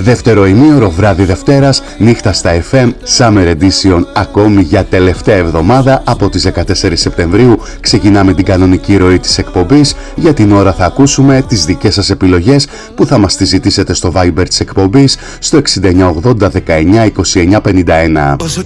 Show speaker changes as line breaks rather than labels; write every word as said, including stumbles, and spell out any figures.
Δεύτερο ημίωρο, βράδυ Δευτέρας, νύχτα στα εφ εμ, Summer Edition, ακόμη για τελευταία εβδομάδα. Από τις δεκατέσσερις Σεπτεμβρίου ξεκινάμε την κανονική ροή της εκπομπής. Για την ώρα θα ακούσουμε τις δικές σας επιλογές που θα μας τις ζητήσετε στο Viber της εκπομπής στο εξήντα εννιά ογδόντα δεκαεννιά είκοσι εννιά πενήντα ένα.
Όσο